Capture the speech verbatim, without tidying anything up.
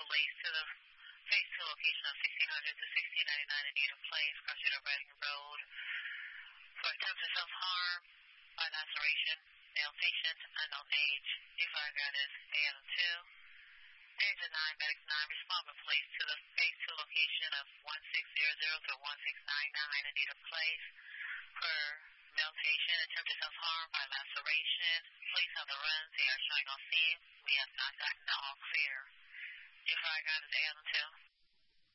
police to the phase two location of sixteen hundred to sixteen ninety-nine Anita Place, crossing of Reading Road, for attempted self-harm by laceration, male patient, unknown age. The fire ground is A L two. Danger nine, medic nine, respond by police to the phase two location of one six zero zero to one six nine nine Anita Place, for male patient, attempted self-harm by laceration. Police on the run, they are showing on scene. We have not gotten all clear. The fire ground is A L two.